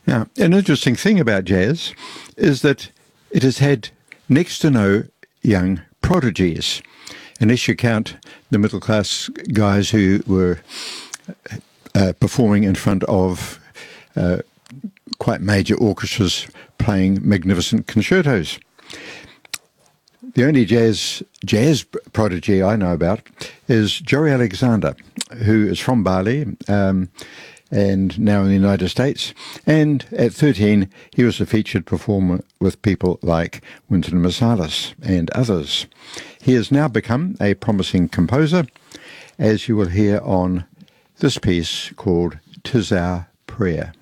Now, an interesting thing about jazz is that it has had next to no young prodigies, unless you count the middle class guys who were performing in front of quite major orchestras playing magnificent concertos. The only jazz prodigy I know about is Joey Alexander, who is from Bali and now in the United States. And at 13, he was a featured performer with people like Wynton Marsalis and others. He has now become a promising composer, as you will hear on this piece called "'Tis Our Prayer."